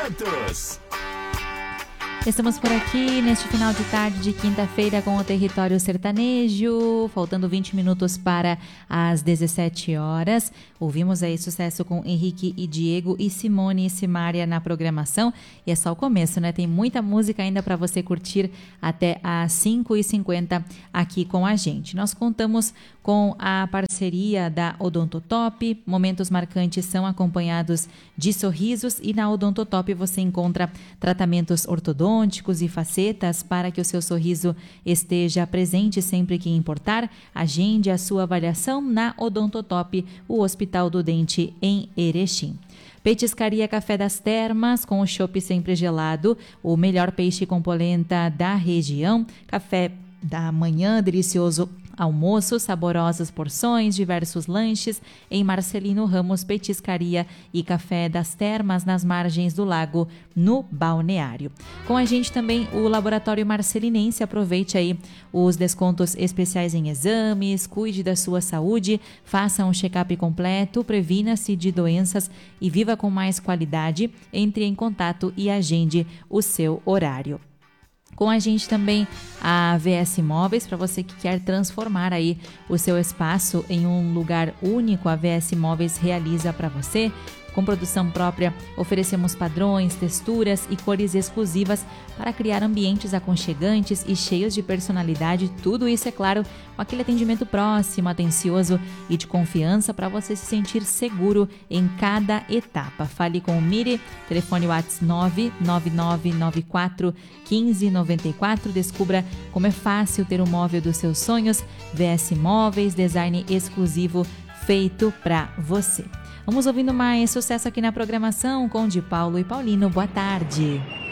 Santos. Estamos por aqui neste final de tarde de quinta-feira com o Território Sertanejo, faltando 20 minutos para as 17 horas. Ouvimos aí sucesso com Henrique e Diego e Simone e Simária na programação. E é só o começo, né? Tem muita música ainda para você curtir até às 5h50 aqui com a gente. Nós contamos com a parceria da Odontotop. Momentos marcantes são acompanhados de sorrisos e na Odontotop você encontra tratamentos ortodônticos e facetas para que o seu sorriso esteja presente sempre que importar. Agende a sua avaliação na Odontotop, o Hospital do Dente em Erechim. Petiscaria Café das Termas, com o chopp sempre gelado, o melhor peixe com polenta da região. Café da manhã, delicioso almoço, saborosas porções, diversos lanches em Marcelino Ramos Petiscaria e Café das Termas, nas margens do lago, no Balneário. Com a gente também o Laboratório Marcelinense. Aproveite aí os descontos especiais em exames, cuide da sua saúde, faça um check-up completo, previna-se de doenças e viva com mais qualidade. Entre em contato e agende o seu horário. Com a gente também a VS Móveis, para você que quer transformar aí o seu espaço em um lugar único, a VS Móveis realiza para você. Com produção própria, oferecemos padrões, texturas e cores exclusivas para criar ambientes aconchegantes e cheios de personalidade. Tudo isso, é claro, com aquele atendimento próximo, atencioso e de confiança para você se sentir seguro em cada etapa. Fale com o Miri, telefone WhatsApp 99994 1594. Descubra como é fácil ter o móvel dos seus sonhos. VS Móveis, design exclusivo feito para você. Vamos ouvindo mais sucesso aqui na programação com Di Paulo e Paulino. Boa tarde.